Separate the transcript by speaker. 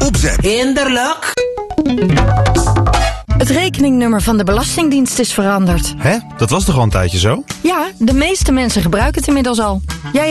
Speaker 1: opzet.
Speaker 2: Hinderlijk.
Speaker 3: Het rekeningnummer van de Belastingdienst is veranderd.
Speaker 4: Hè? Dat was toch al een tijdje zo?
Speaker 3: Ja, de meeste mensen gebruiken het inmiddels al. Jij